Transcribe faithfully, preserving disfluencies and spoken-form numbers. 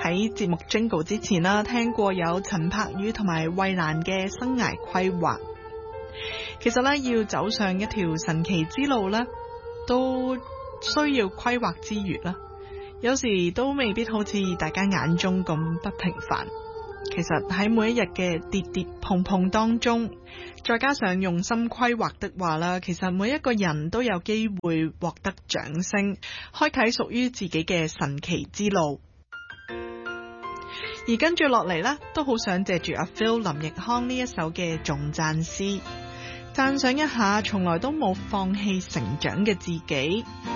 喺節目 Jingle 之前啦，聽過有陳柏宇同埋衛蘭嘅生涯規劃。其實咧，要走上一條神奇之路咧，都需要規劃之餘啦，有時都未必好似大家眼中咁不平凡。其實喺每一日嘅跌跌碰碰當中，再加上用心規劃的話啦，其實每一個人都有機會獲得掌聲，開啟屬於自己嘅神奇之路。而跟住落嚟呢，都好想借住阿 Phil 林奕匡呢一首嘅頌讚詩，讚賞一下從來都冇放棄成長嘅自己。